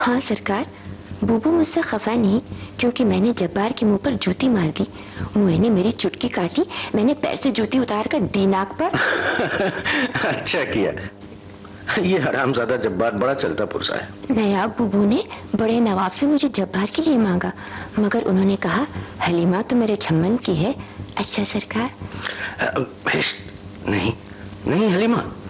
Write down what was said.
हाँ सरकार, बूबू मुझसे खफा नहीं क्योंकि मैंने जब्बार के मुंह पर जूती मार दी। मुंह ने मेरी चुटकी काटी, मैंने पैर से जूती उतार कर दी नाक पर। अच्छा किया, ये हरामजादा जब्बार बड़ा चलता पुरसा है। नयाब बूबू ने बड़े नवाब से मुझे जब्बार के लिए मांगा, मगर उन्होंने कहा हलीमा तो मेरे छम्मन की है। अच्छा सरकार। नहीं नहीं हलीमा,